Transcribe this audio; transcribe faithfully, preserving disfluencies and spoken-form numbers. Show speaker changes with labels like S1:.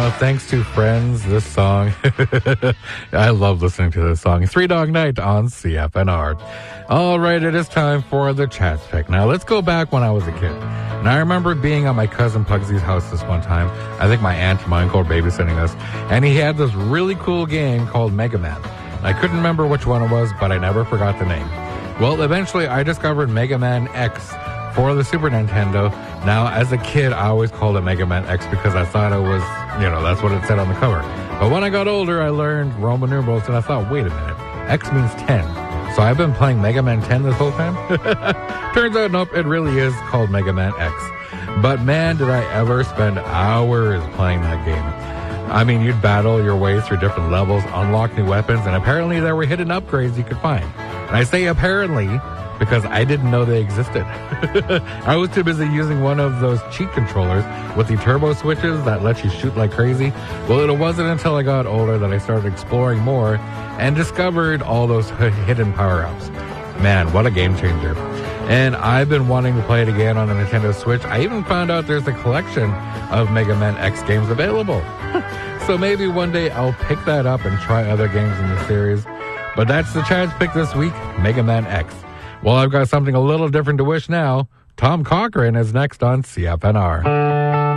S1: Uh, thanks to Friends, this song. I love listening to this song. Three Dog Night on C F N R. All right, it is time for the chat pick. Now, let's go back when I was a kid. And I remember being at my cousin Pugsy's house this one time. I think my aunt and my uncle were babysitting us. And he had this really cool game called Mega Man. I couldn't remember which one it was, but I never forgot the name. Well, eventually I discovered Mega Man X for the Super Nintendo. Now, as a kid, I always called it Mega Man X because I thought it was, you know, that's what it said on the cover. But when I got older, I learned Roman numerals, and I thought, wait a minute, X means ten. So I've been playing Mega Man ten this whole time? Turns out, nope, it really is called Mega Man X. But man, did I ever spend hours playing that game. I mean, you'd battle your way through different levels, unlock new weapons, and apparently there were hidden upgrades you could find. And I say apparently because I didn't know they existed. I was too busy using one of those cheat controllers with the turbo switches that let you shoot like crazy. Well, it wasn't until I got older that I started exploring more and discovered all those hidden power-ups. Man, what a game changer. And I've been wanting to play it again on the Nintendo Switch. I even found out there's a collection of Mega Man X games available. So maybe one day I'll pick that up and try other games in the series. But that's the chance pick this week, Mega Man X. Well, I've got something a little different to wish now. Tom Cochrane is next on C F N R.